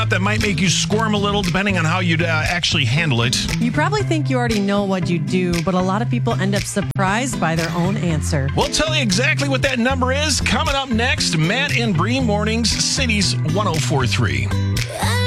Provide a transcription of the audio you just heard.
up that might make you squirm a little, depending on how you'd actually handle it. You probably think you already know what you do, but a lot of people end up surprised by their own answer. We'll tell you exactly what that number is coming up next. Matt and Bree Mornings, Cities 104.3.